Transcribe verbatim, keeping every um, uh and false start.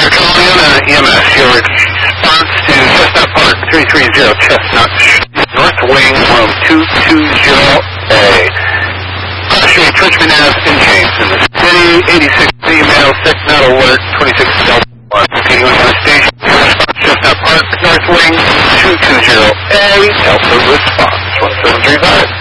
Columbiana E M S, your response to Chestnut Park, three three zero Chestnut, North Wing, room two two zero A. Cross Street, Richmond Ave, in James, in the city, eighty-six female, sick, not alert, twenty-six Delta one. Continuing on the station, your response, Chestnut Park, North Wing, two two zero A, Delta response, one seven three five.